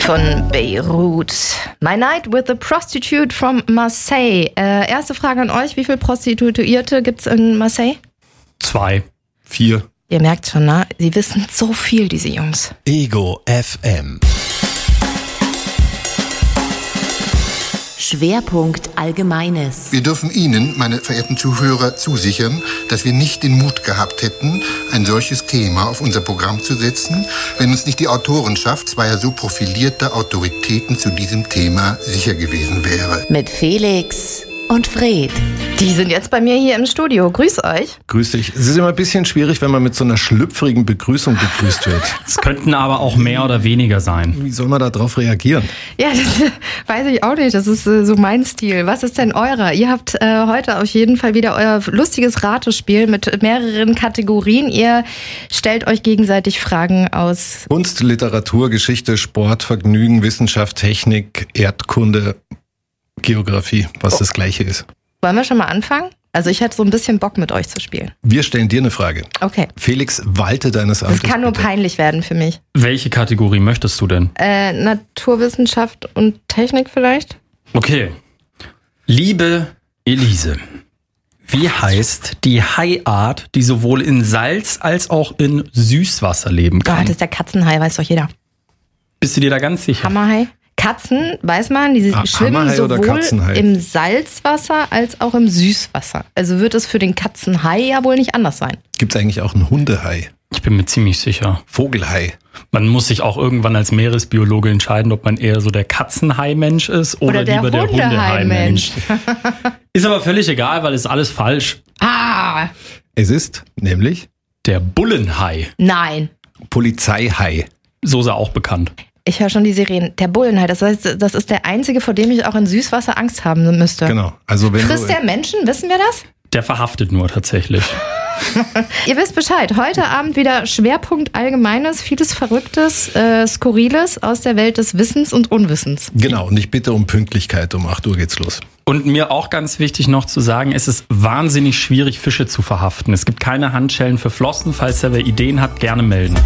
von Beirut. My Night with a Prostitute from Marseille. Erste Frage an euch, wie viele Prostituierte gibt's in Marseille? 2. 4. Ihr merkt schon, ne? Sie wissen so viel, diese Jungs. Ego FM. Schwerpunkt Allgemeines. Wir dürfen Ihnen, meine verehrten Zuhörer, zusichern, dass wir nicht den Mut gehabt hätten, ein solches Thema auf unser Programm zu setzen, wenn uns nicht die Autorenschaft zweier so profilierter Autoritäten zu diesem Thema sicher gewesen wäre. Mit Felix und Fred. Die sind jetzt bei mir hier im Studio. Grüß euch. Grüß dich. Es ist immer ein bisschen schwierig, wenn man mit so einer schlüpfrigen Begrüßung begrüßt wird. Es könnten aber auch mehr oder weniger sein. Wie soll man da drauf reagieren? Ja, das weiß ich auch nicht. Das ist so mein Stil. Was ist denn eurer? Ihr habt heute auf jeden Fall wieder euer lustiges Ratespiel mit mehreren Kategorien. Ihr stellt euch gegenseitig Fragen aus Kunst, Literatur, Geschichte, Sport, Vergnügen, Wissenschaft, Technik, Erdkunde, Geografie, was das Gleiche ist. Wollen wir schon mal anfangen? Also ich hätte so ein bisschen Bock, mit euch zu spielen. Wir stellen dir eine Frage. Okay. Felix, walte deines Amtes. Das kann nur bitte. peinlich werden für mich. Welche Kategorie möchtest du denn? Naturwissenschaft und Technik vielleicht? Okay. Liebe Elise, wie heißt die Haiart, die sowohl in Salz als auch in Süßwasser leben Ah, kann? das ist der Katzenhai, weiß doch jeder. Bist du dir da ganz sicher? Hammerhai? Katzen, weiß man, die schwimmen Hammerhai oder sowohl Katzenhai? im Salzwasser als auch im Süßwasser. Also wird es für den Katzenhai ja wohl nicht anders sein. Gibt es eigentlich auch einen Hundehai? Ich bin mir ziemlich sicher. Vogelhai? Man muss sich auch irgendwann als Meeresbiologe entscheiden, ob man eher so der Katzenhai-Mensch ist oder der lieber der Hundehai-Mensch. Hundehai-Mensch. Ist aber völlig egal, weil es ist alles falsch. Ah, Es ist nämlich Der Bullenhai, nein. Polizeihai. so ist er auch bekannt. Ich höre schon die Sirenen. Der Bullenhai, das heißt, das ist der einzige, vor dem ich auch in Süßwasser Angst haben müsste. Genau. Also wenn Frisst du, der Menschen, wissen wir das? Der verhaftet nur tatsächlich. Ihr wisst Bescheid. Heute Abend wieder Schwerpunkt Allgemeines, vieles Verrücktes, Skurriles aus der Welt des Wissens und Unwissens. Genau, und ich bitte um Pünktlichkeit. Um 8 Uhr geht's los. Und mir auch ganz wichtig noch zu sagen, es ist wahnsinnig schwierig, Fische zu verhaften. Es gibt keine Handschellen für Flossen. Falls da wer Ideen hat, gerne melden.